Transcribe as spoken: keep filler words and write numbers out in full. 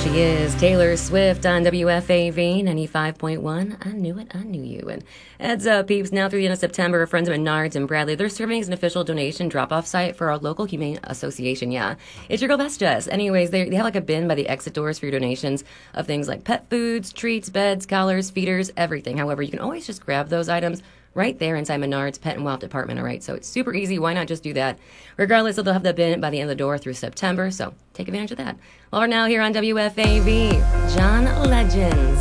She is Taylor Swift on W F A V ninety-five point one. I knew it, I knew you. And heads up, peeps, now through the end of September, friends of Menards and Bradley, they're serving as an official donation drop-off site for our local Humane Association. Yeah, it's your girl Best Jess. Anyways, they, they have like a bin by the exit doors for your donations of things like pet foods, treats, beds, collars, feeders, everything. However, you can always just grab those items right there inside Menards Pet and Wild Department, all right? So it's super easy. Why not just do that? Regardless, they'll have the bin by the end of the door through September, so take advantage of that. Well, now here on W F A V, John Legends.